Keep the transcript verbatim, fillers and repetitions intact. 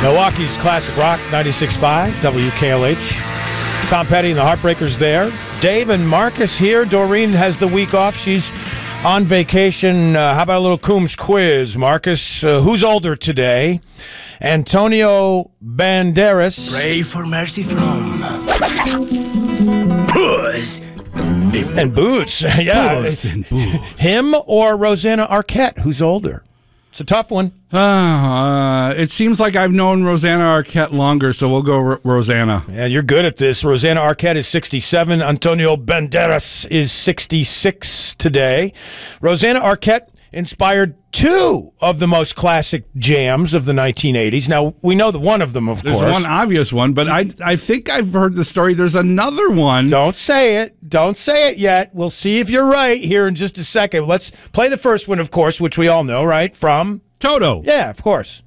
Milwaukee's Classic Rock, ninety-six point five, W K L H. Tom Petty and the Heartbreakers there. Dave and Marcus here. Doreen has the week off. She's on vacation. Uh, how about a little Coombs quiz, Marcus? Uh, who's older today? Antonio Banderas. Pray for mercy from Puss And Boots. Yeah. Puss in Boots. Him or Rosanna Arquette, who's older? It's a tough one. Uh, uh, it seems like I've known Rosanna Arquette longer, so we'll go R- Rosanna. Yeah, you're good at this. Rosanna Arquette is sixty-seven. Antonio Banderas is sixty-six today. Rosanna Arquette inspired two of the most classic jams of the nineteen eighties. Now, we know the one of them, of There's course. one obvious one, but I I think I've heard the story. There's another one. Don't say it. Don't say it yet. We'll see if you're right here in just a second. Let's play the first one, of course, which we all know, right? From? Toto. Yeah, of course.